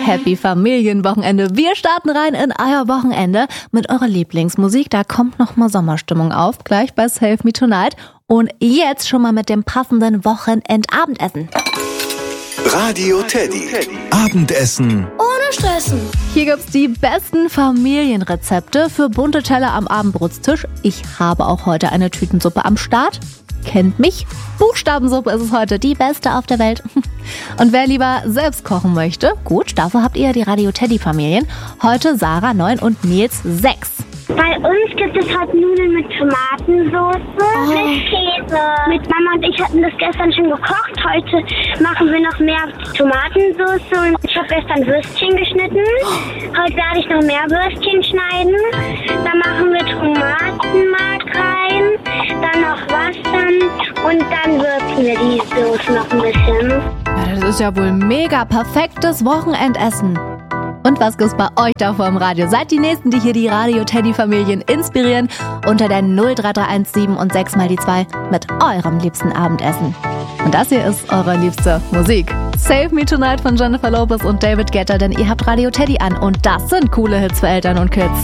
Happy Familienwochenende. Wir starten rein in euer Wochenende mit eurer Lieblingsmusik. Da kommt nochmal Sommerstimmung auf, gleich bei Save Me Tonight. Und jetzt schon mal mit dem passenden Wochenendabendessen. Radio Teddy. Abendessen ohne Stressen. Hier gibt's die besten Familienrezepte für bunte Teller am Abendbrotstisch. Ich habe auch heute eine Tütensuppe am Start. Kennt mich? Buchstabensuppe ist es heute, die beste auf der Welt. Und wer lieber selbst kochen möchte, gut, dafür habt ihr ja die Radio Teddy Familien. Heute Sarah 9 und Nils 6. Bei uns gibt es heute Nudeln mit Tomatensauce, mit Käse. Mit Mama und ich hatten das gestern schon gekocht. Heute machen wir noch mehr Tomatensauce und ich habe gestern Würstchen geschnitten. Heute werde ich noch mehr Würstchen schneiden. Dann machen wir Tomatenmark rein, dann noch Wasser und dann würzen wir die Soße noch ein bisschen. Ja, das ist ja wohl mega perfektes Wochenendessen. Und was gibt's bei euch da vor dem Radio? Seid die Nächsten, die hier die Radio-Teddy-Familien inspirieren. Unter der 03317 und 6 mal die 2 mit eurem liebsten Abendessen. Und das hier ist eure liebste Musik. Save Me Tonight von Jennifer Lopez und David Guetta, denn ihr habt Radio Teddy an. Und das sind coole Hits für Eltern und Kids.